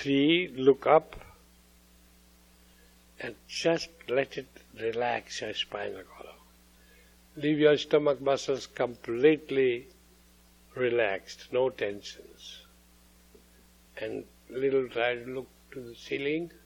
3, look up and just let it relax your spinal column. Leave your stomach muscles completely relaxed, no tensions. And little try to look to the ceiling.